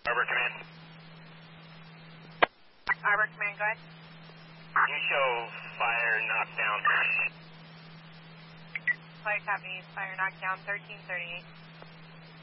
Arbor Command. Arbor Command, go ahead. You show fire knockdown. Fire copy, fire knockdown 1338.